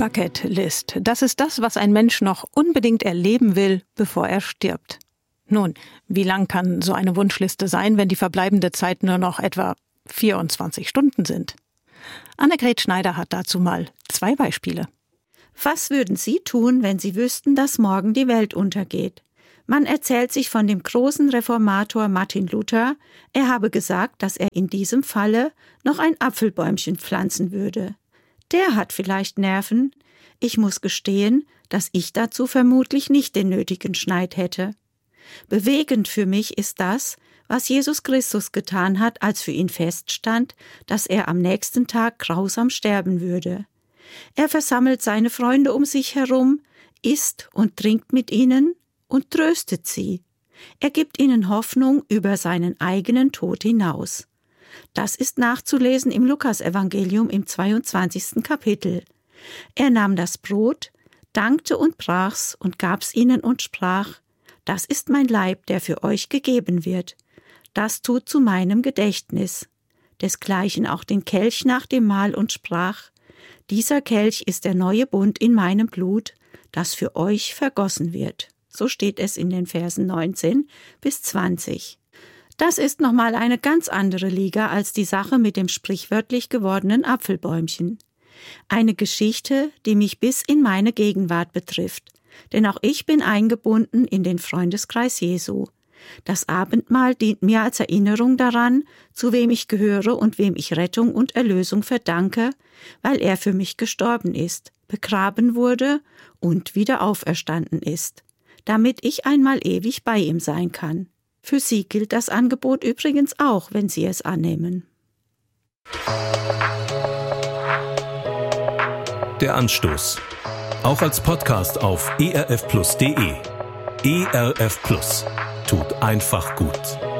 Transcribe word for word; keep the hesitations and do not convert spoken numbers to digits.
Bucket List. Das ist das, was ein Mensch noch unbedingt erleben will, bevor er stirbt. Nun, wie lang kann so eine Wunschliste sein, wenn die verbleibende Zeit nur noch etwa vierundzwanzig Stunden sind? Annegret Schneider hat dazu mal zwei Beispiele. Was würden Sie tun, wenn Sie wüssten, dass morgen die Welt untergeht? Man erzählt sich von dem großen Reformator Martin Luther, er habe gesagt, dass er in diesem Falle noch ein Apfelbäumchen pflanzen würde. Der hat vielleicht Nerven. Ich muss gestehen, dass ich dazu vermutlich nicht den nötigen Schneid hätte. Bewegend für mich ist das, was Jesus Christus getan hat, als für ihn feststand, dass er am nächsten Tag grausam sterben würde. Er versammelt seine Freunde um sich herum, isst und trinkt mit ihnen und tröstet sie. Er gibt ihnen Hoffnung über seinen eigenen Tod hinaus. Das ist nachzulesen im Lukasevangelium im zweiundzwanzigsten Kapitel. Er nahm das Brot, dankte und brach's und gab's ihnen und sprach: Das ist mein Leib, der für euch gegeben wird. Das tut zu meinem Gedächtnis. Desgleichen auch den Kelch nach dem Mahl und sprach: Dieser Kelch ist der neue Bund in meinem Blut, das für euch vergossen wird. So steht es in den Versen neunzehn bis zwanzig. Das ist nochmal eine ganz andere Liga als die Sache mit dem sprichwörtlich gewordenen Apfelbäumchen. Eine Geschichte, die mich bis in meine Gegenwart betrifft, denn auch ich bin eingebunden in den Freundeskreis Jesu. Das Abendmahl dient mir als Erinnerung daran, zu wem ich gehöre und wem ich Rettung und Erlösung verdanke, weil er für mich gestorben ist, begraben wurde und wieder auferstanden ist, damit ich einmal ewig bei ihm sein kann. Für Sie gilt das Angebot übrigens auch, wenn Sie es annehmen. Der Anstoß. Auch als Podcast auf e r f plus punkt d e. E R F Plus. Tut einfach gut.